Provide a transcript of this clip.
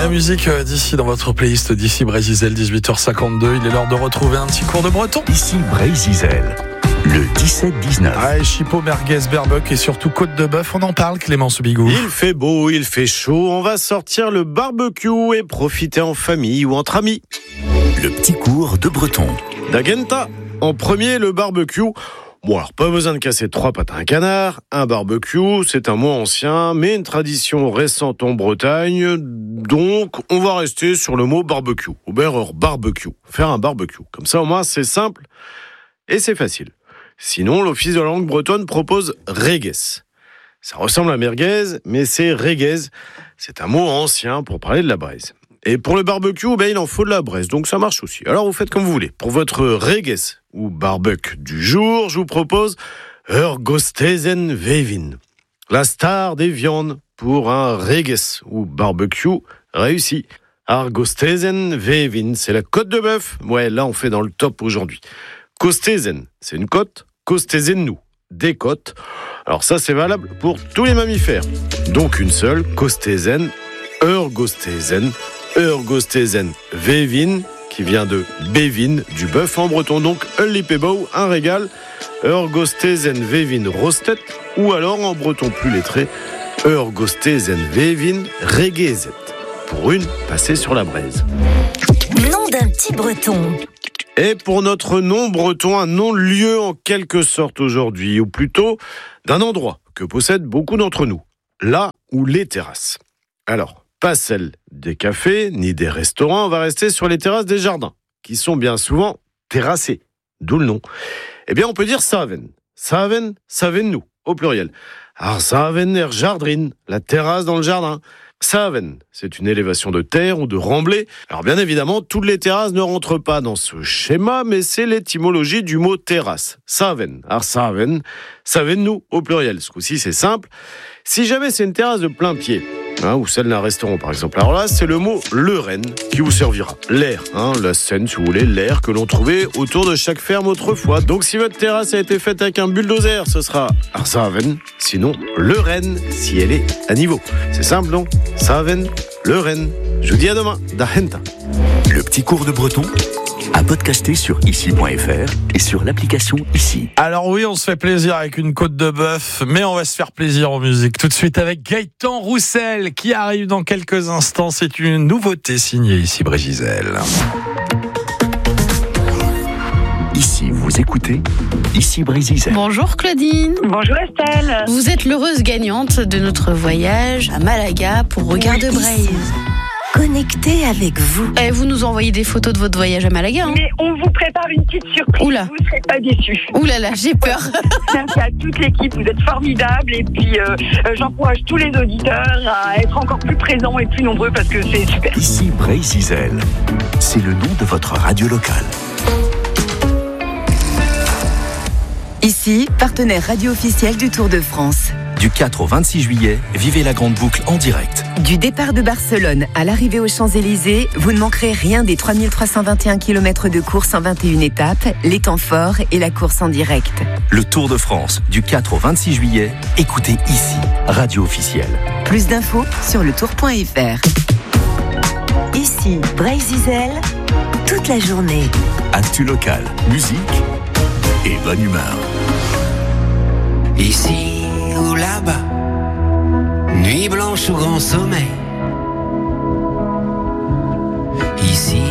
La musique d'ici dans votre playlist d'ici Brésil, 18h52. Il est l'heure de retrouver un petit cours de breton. Ici Brésil, le 17-19. Ah, chipot, merguez, barbecue et surtout côte de bœuf. On en parle, Clément Soubigou. Il fait beau, il fait chaud. On va sortir le barbecue et profiter en famille ou entre amis. Le petit cours de breton. D'Agenta. En premier, le barbecue. Bon, alors pas besoin de casser 3 pattes à un canard. Un barbecue, c'est un mot ancien, mais une tradition récente en Bretagne. Donc, on va rester sur le mot barbecue. Ou bien barbecue. Faire un barbecue. Comme ça, au moins, c'est simple et c'est facile. Sinon, l'Office de la langue bretonne propose reguez. Ça ressemble à merguez, mais c'est reguez. C'est un mot ancien pour parler de la braise. Et pour le barbecue, il en faut de la braise, donc ça marche aussi. Alors vous faites comme vous voulez. Pour votre reguez ou barbecue du jour, je vous propose Gostesen Vevin, la star des viandes pour un reguez ou barbecue réussi. Gostesen Vevin, c'est la côte de bœuf. Ouais, là on fait dans le top aujourd'hui. Kostesen, c'est une côte. Kostesen nous, des côtes. Alors ça c'est valable pour tous les mammifères. Donc une seule, Kostesen, Gostesen Vevin, qui vient de Bevin, du bœuf en breton. Donc, un régal, Gostesen Vevin rostet, ou alors en breton plus lettré, Gostesen Vevin reguezet, pour une passée sur la braise. Nom d'un petit breton. Et pour notre nom breton, un nom-lieu en quelque sorte aujourd'hui, ou plutôt d'un endroit que possèdent beaucoup d'entre nous, là où les terrasses. Alors, pas celles des cafés ni des restaurants, on va rester sur les terrasses des jardins, qui sont bien souvent terrassées, d'où le nom. Eh bien, on peut dire saven. Saven, saven-nous, au pluriel. Saven jardrin, la terrasse dans le jardin. Saven, c'est une élévation de terre ou de remblai. Alors bien évidemment, toutes les terrasses ne rentrent pas dans ce schéma, mais c'est l'étymologie du mot terrasse. Saven, saven, saven-nous, au pluriel. Ce coup-ci, c'est simple. Si jamais c'est une terrasse de plein pied, ou celle d'un restaurant par exemple. Alors là, c'est le mot leren qui vous servira. L'air, la scène si vous voulez, l'air que l'on trouvait autour de chaque ferme autrefois. Donc si votre terrasse a été faite avec un bulldozer, ce sera Saven, sinon leren si elle est à niveau. C'est simple, non? Saven, leren. Je vous dis à demain. D'Agenta. Le petit cours de breton à podcaster sur ici.fr et sur l'application Ici. Alors oui, on se fait plaisir avec une côte de bœuf, mais on va se faire plaisir en musique. Tout de suite avec Gaëtan Roussel qui arrive dans quelques instants. C'est une nouveauté signée Ici Brésil. Ici, vous écoutez Ici Brésil. Bonjour Claudine. Bonjour Estelle. Vous êtes l'heureuse gagnante de notre voyage à Malaga pour Regard de Braise. Connecté avec vous. Et vous nous envoyez des photos de votre voyage à Malaga. Mais on vous prépare une petite surprise. Oula. Vous ne serez pas déçus. Ouh là là, j'ai peur. Merci à toute l'équipe, vous êtes formidables. Et puis j'encourage tous les auditeurs à être encore plus présents et plus nombreux parce que c'est super. Ici Brésil, c'est le nom de votre radio locale. Ici, partenaire radio officiel du Tour de France. Du 4 au 26 juillet, vivez la grande boucle en direct. Du départ de Barcelone à l'arrivée aux Champs-Élysées, vous ne manquerez rien des 3321 km de course en 21 étapes, les temps forts et la course en direct. Le Tour de France, du 4 au 26 juillet, écoutez Ici, radio officielle. Plus d'infos sur letour.fr. Ici, Brésil, toute la journée. Actu local, musique et bonne humeur. Ici ou là-bas, nuit blanche ou grand sommeil. Ici